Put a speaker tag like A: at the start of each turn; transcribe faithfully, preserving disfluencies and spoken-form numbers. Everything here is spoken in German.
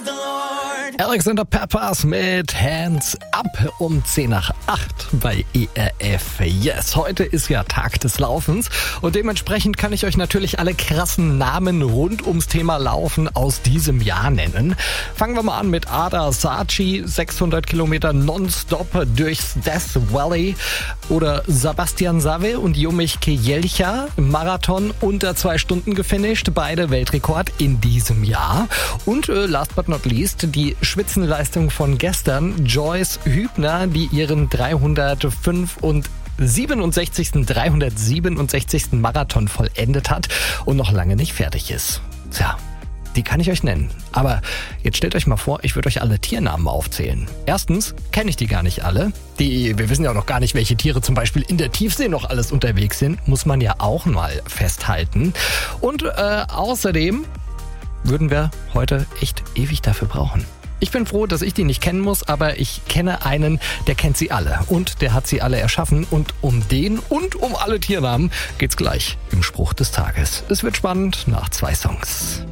A: Alexander Peppers mit Hands Up um zehn nach acht bei E R F. Yes, heute ist ja Tag des Laufens und dementsprechend kann ich euch natürlich alle krassen Namen rund ums Thema Laufen aus diesem Jahr nennen. Fangen wir mal an mit Ada Saatchi, sechshundert Kilometer nonstop durchs Death Valley, oder Sebastian Save und Jomich Kielcha, Marathon unter zwei Stunden gefinisht, beide Weltrekord in diesem Jahr. Und äh, last but not least die Spitzenleistung von gestern, Joyce Hübner, die ihren dreihundertsiebenundsechzigsten dreihundertsiebenundsechzigsten Marathon vollendet hat und noch lange nicht fertig ist. Tja, die kann ich euch nennen. Aber jetzt stellt euch mal vor, ich würde euch alle Tiernamen aufzählen. Erstens kenne ich die gar nicht alle. Die, wir wissen ja auch noch gar nicht, welche Tiere zum Beispiel in der Tiefsee noch alles unterwegs sind. Muss man ja auch mal festhalten. Und äh, außerdem würden wir heute echt ewig dafür brauchen. Ich bin froh, dass ich die nicht kennen muss, aber ich kenne einen, der kennt sie alle und der hat sie alle erschaffen, und um den und um alle Tiernamen geht's gleich im Spruch des Tages. Es wird spannend nach zwei Songs.